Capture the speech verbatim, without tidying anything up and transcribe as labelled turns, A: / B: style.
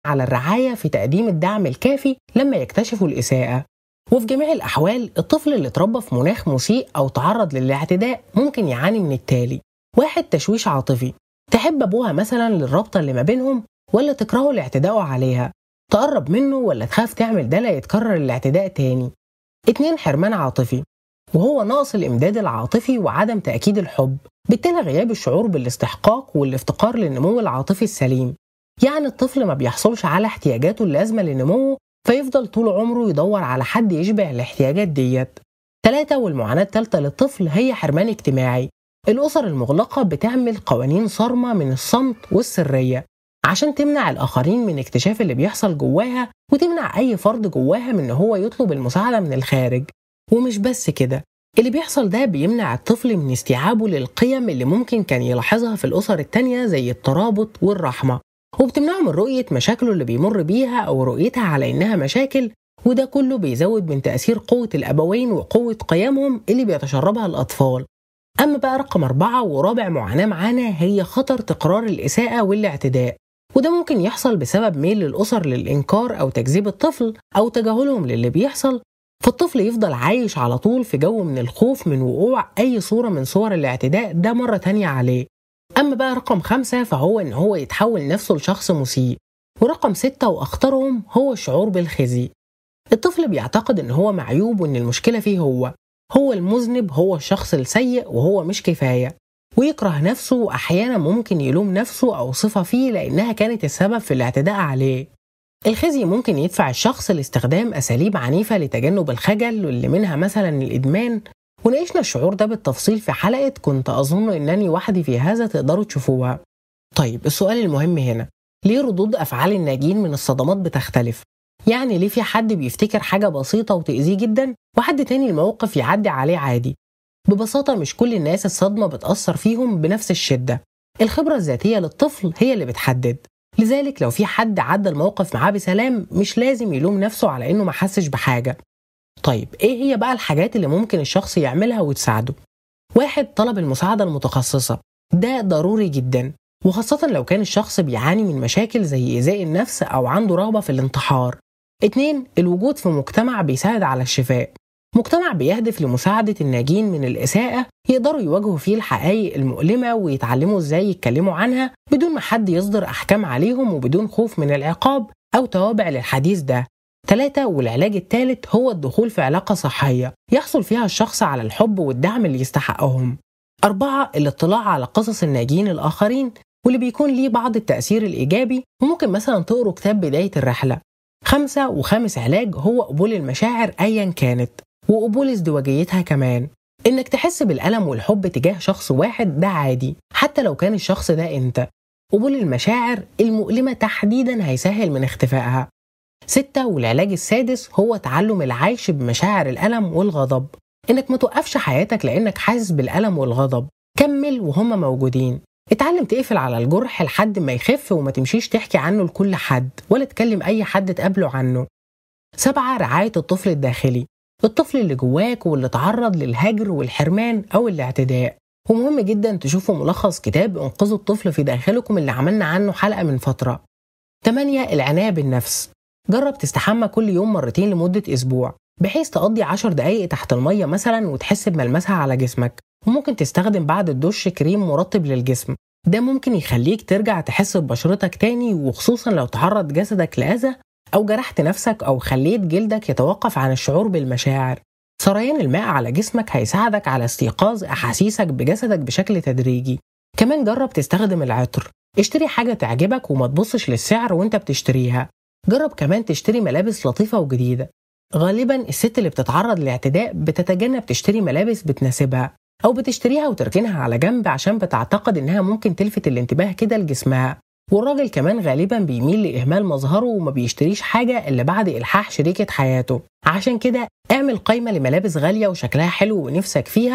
A: على الرعاية في تقديم الدعم الكافي لما يكتشفوا الإساءة. وفي جميع الأحوال الطفل اللي اتربى في مناخ مسيء أو تعرض للاعتداء ممكن يعاني من التالي: واحد، تشويش عاطفي، تحب أبوها مثلا للرابطة اللي ما بينهم ولا تكرهه لاعتداءه عليها، تقرب منه ولا تخاف تعمل ده لا يتكرر الاعتداء تاني. اتنين، حرمان عاطفي، وهو نقص الإمداد العاطفي وعدم تأكيد الحب، بالتالي غياب الشعور بالاستحقاق والافتقار للنمو العاطفي السليم. يعني الطفل ما بيحصلش على احتياجاته اللازمة لنموه، فيفضل طول عمره يدور على حد يشبع الاحتياجات ديت. ثلاثة، والمعاناة الثالثة للطفل هي حرمان اجتماعي. الأسر المغلقة بتعمل قوانين صارمة من الصمت والسرية عشان تمنع الآخرين من اكتشاف اللي بيحصل جواها، وتمنع أي فرد جواها من إن هو يطلب المساعدة من الخارج. ومش بس كده، اللي بيحصل ده بيمنع الطفل من استيعابه للقيم اللي ممكن كان يلاحظها في الأسر التانية زي الترابط والرحمة، وبتمنعه من رؤية مشاكله اللي بيمر بيها أو رؤيتها على إنها مشاكل. وده كله بيزود من تأثير قوة الأبوين وقوة قيمهم اللي بيتشربها الأطفال. أما بقى رقم أربعة ورابع معاناة معانا هي خطر تكرار الإساءة والاعتداء، وده ممكن يحصل بسبب ميل الأسر للإنكار أو تكذيب الطفل أو تجاهلهم للي بيحصل، فالطفل يفضل عايش على طول في جو من الخوف من وقوع أي صورة من صور الاعتداء ده مرة تانية عليه. أما بقى رقم خمسة فهو إن هو يتحول نفسه لشخص مسيء. ورقم ستة وأخطرهم هو الشعور بالخزي. الطفل بيعتقد إن هو معيوب وإن المشكلة فيه هو هو المذنب، هو الشخص السيء وهو مش كفاية، ويكره نفسه وأحيانا ممكن يلوم نفسه أو صفة فيه لأنها كانت السبب في الاعتداء عليه. الخزي ممكن يدفع الشخص لاستخدام أساليب عنيفة لتجنب الخجل، واللي منها مثلا الإدمان، وناقشنا الشعور ده بالتفصيل في حلقة كنت أظن أنني وحدي في هذا، تقدروا تشوفوها. طيب السؤال المهم هنا، ليه ردود أفعال الناجين من الصدمات بتختلف؟ يعني ليه في حد بيفتكر حاجة بسيطة وتأذيه جدا وحد تاني الموقف يعدي عليه عادي؟ ببساطة مش كل الناس الصدمة بتأثر فيهم بنفس الشدة. الخبرة الذاتية للطفل هي اللي بتحدد. لذلك لو في حد عدى الموقف معاه بسلام مش لازم يلوم نفسه على إنه ما حسش بحاجة. طيب إيه هي بقى الحاجات اللي ممكن الشخص يعملها وتساعده؟ واحد، طلب المساعدة المتخصصة، ده ضروري جدا، وخاصة لو كان الشخص بيعاني من مشاكل زي إيذاء النفس أو عنده رغبة في الانتحار. اتنين، الوجود في مجتمع بيساعد على الشفاء، مجتمع بيهدف لمساعدة الناجين من الإساءة يقدروا يواجهوا فيه الحقائق المؤلمة ويتعلموا إزاي يتكلموا عنها بدون ما حد يصدر أحكام عليهم وبدون خوف من العقاب أو توابع للحديث ده. ثلاثة، والعلاج الثالث هو الدخول في علاقة صحية يحصل فيها الشخص على الحب والدعم اللي يستحقهم. أربعة، الاطلاع على قصص الناجين الآخرين واللي بيكون ليه بعض التأثير الإيجابي، وممكن مثلا تقروا كتاب بداية الرحلة. خمسة، وخامس علاج هو قبول المشاعر أيا كانت وقبول ازدواجيتها كمان. إنك تحس بالألم والحب تجاه شخص واحد ده عادي حتى لو كان الشخص ده أنت. قبول المشاعر المؤلمة تحديدا هيسهل من اختفائها. ستة، والعلاج السادس هو تعلم العيش بمشاعر الألم والغضب. إنك ما توقفش حياتك لأنك حاسس بالألم والغضب، كمل وهم موجودين. اتعلم تقفل على الجرح لحد ما يخف وما تمشيش تحكي عنه لكل حد ولا تكلم أي حد تقابله عنه. سبعة، رعاية الطفل الداخلي، الطفل اللي جواك واللي تعرض للهجر والحرمان أو الاعتداء. ومهم جدا تشوفوا ملخص كتاب انقذوا الطفل في داخلكم اللي عملنا عنه حلقة من فترة. ثمانية، العناية بالنفس، جرب تستحمى كل يوم مرتين لمدة أسبوع بحيث تقضي عشر دقايق تحت المية مثلا وتحس بملمسها على جسمك. وممكن تستخدم بعد الدش كريم مرطب للجسم، ده ممكن يخليك ترجع تحس ببشرتك تاني، وخصوصا لو تعرض جسدك لأذى أو جرحت نفسك أو خليت جلدك يتوقف عن الشعور بالمشاعر. سريان الماء على جسمك هيساعدك على استيقاظ أحاسيسك بجسدك بشكل تدريجي. كمان جرب تستخدم العطر، اشتري حاجة تعجبك وما تبصش للسعر وانت بتشتريها. جرب كمان تشتري ملابس لطيفة وجديدة. غالبا الست اللي بتتعرض لاعتداء بتتجنب تشتري ملابس بتناسبها أو بتشتريها وتركنها على جنب عشان بتعتقد إنها ممكن تلفت الانتباه كده لجسمها. والراجل كمان غالبا بيميل لإهمال مظهره وما بيشتريش حاجة إلا بعد إلحاح شريكة حياته. عشان كده اعمل قائمة لملابس غالية وشكلها حلو ونفسك فيها